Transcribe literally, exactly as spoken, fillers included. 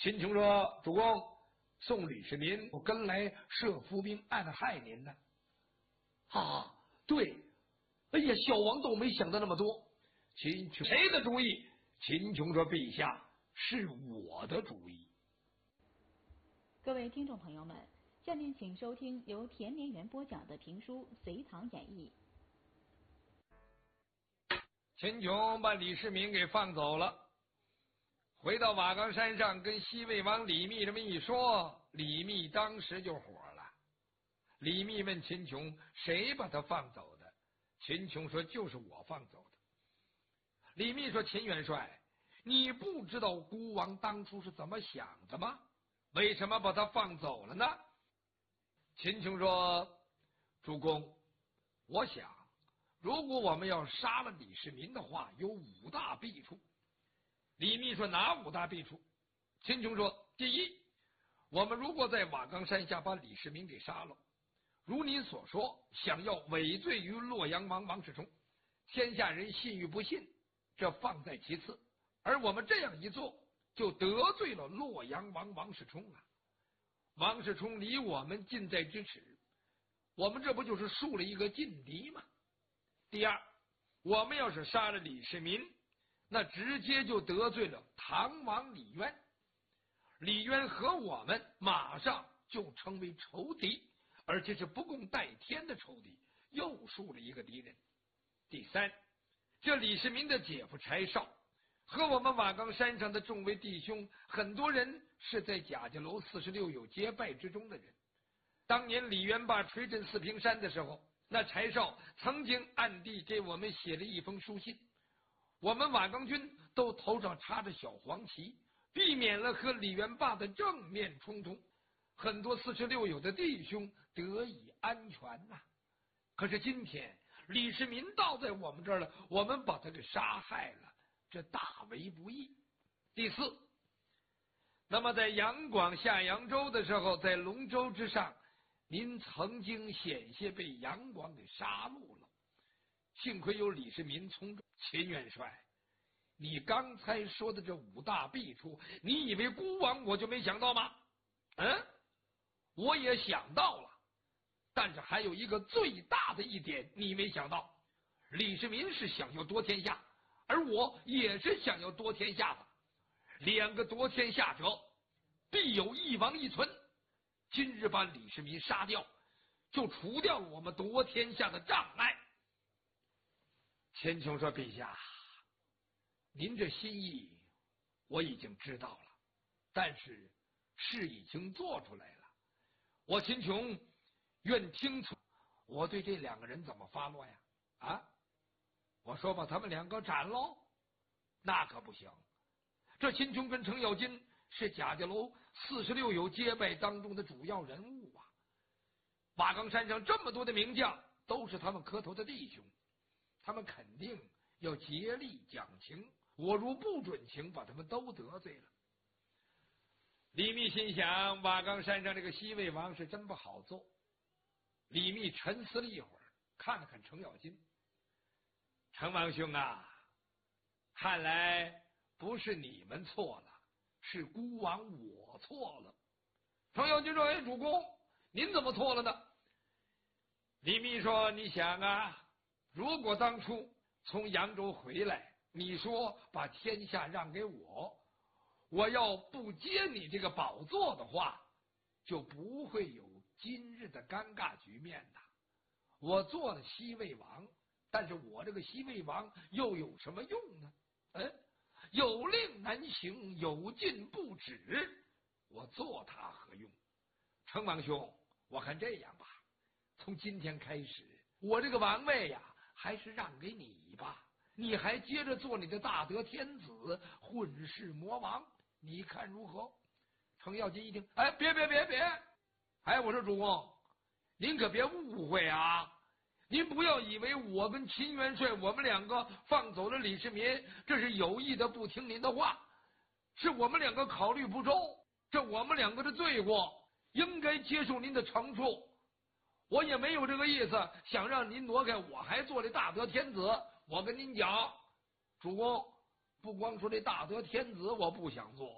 秦琼说：“主公，宋李世民我跟来设伏兵暗害您呢。”啊，对，哎呀，小王都没想到那么多。秦琼谁的主意？秦琼说：“陛下，是我的主意。” 各位听众朋友们，下面请收听由田连元播讲的评书《隋唐演义》。 秦琼把李世民给放走了，回到瓦岗山上跟西魏王李密这么一说，李密当时就火了。李密问秦琼：“谁把他放走的？”秦琼说：“就是我放走的。”李密说：“秦元帅，你不知道孤王当初是怎么想的吗？为什么把他放走了呢？”秦琼说：“主公，我想如果我们要杀了李世民的话，有五大弊处。”李密说：“哪五大弊处？”秦琼说：“第一，我们如果在瓦岗山下把李世民给杀了，如您所说，想要委罪于洛阳王王世充，天下人信与不信，这放在其次。而我们这样一做，就得罪了洛阳王王世充啊！王世充离我们近在咫尺，我们这不就是树了一个劲敌吗？第二，我们要是杀了李世民，那直接就得罪了唐王李渊，李渊和我们马上就成为仇敌，而且是不共戴天的仇敌，又树了一个敌人。第三，这李世民的姐夫柴绍和我们瓦岗山上的众位弟兄，很多人是在贾家楼四十六友结拜之中的人。当年李元霸锤镇四平山的时候，那柴绍曾经暗地给我们写了一封书信，我们瓦岗军都头上插着小黄旗，避免了和李元霸的正面冲突，很多四十六友的弟兄得以安全呐、啊。可是今天李世民到在我们这儿了，我们把他给杀害了，这大为不义。第四，那么在杨广下扬州的时候，在龙舟之上，您曾经险些被杨广给杀戮了，幸亏有李世民从中。秦元帅，你刚才说的这五大弊处，你以为孤王我就没想到吗？嗯，我也想到了，但是还有一个最大的一点你没想到，李世民是想要夺天下，而我也是想要夺天下的，两个夺天下者必有一亡一存，今日把李世民杀掉，就除掉了我们夺天下的障碍。秦琼说：“陛下，您这心意我已经知道了，但是事已经做出来了，我秦琼愿听从。我对这两个人怎么发落呀？啊，我说把他们两个斩喽？那可不行。这秦琼跟程咬金是贾家楼四十六友结拜当中的主要人物啊，瓦岗山上这么多的名将，都是他们磕头的弟兄，他们肯定要竭力讲情，我如不准情，把他们都得罪了。”李密心想，瓦岗山上这个西魏王是真不好做。李密沉思了一会儿，看了看程咬金：“程王兄啊，看来不是你们错了，是孤王我错了。”程咬金说：“哎，主公，您怎么错了呢？”李密说：“你想啊，如果当初从扬州回来，你说把天下让给我，我要不接你这个宝座的话，就不会有今日的尴尬局面呐。我做了西魏王，但是我这个西魏王又有什么用呢？嗯，有令难行，有禁不止，我做它何用？程王兄，我看这样吧，从今天开始，我这个王位呀，还是让给你吧，你还接着做你的大德天子，混世魔王，你看如何？”程咬金一听：“哎，别别别别！哎，我说主公，您可别误会啊！您不要以为我跟秦元帅我们两个放走了李世民，这是有意的不听您的话，是我们两个考虑不周，这我们两个的罪过，应该接受您的惩处。我也没有这个意思，想让您挪开我还做这大德天子。我跟您讲，主公，不光说这大德天子我不想做，